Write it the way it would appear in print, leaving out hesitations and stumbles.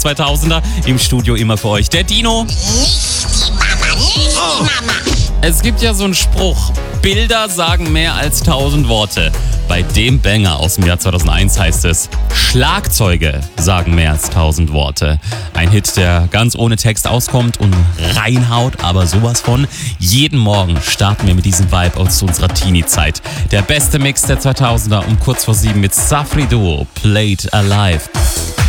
der 2000er. Im Studio immer für euch der Dino. Nicht die Mama, nicht die Mama. Es gibt ja so einen Spruch, Bilder sagen mehr als 1000 Worte. Bei dem Banger aus dem Jahr 2001 heißt es, Schlagzeuge sagen mehr als 1000 Worte. Ein Hit, der ganz ohne Text auskommt und reinhaut, aber sowas von. Jeden Morgen starten wir mit diesem Vibe aus unserer Teenie-Zeit. Der beste Mix der 2000er um kurz vor 7 mit Safri Duo, Played Alive.